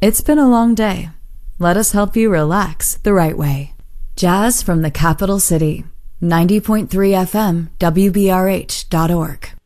It's been a long day. Let us help you relax the right way. Jazz from the Capital City. 90.3 FM, WBRH.org.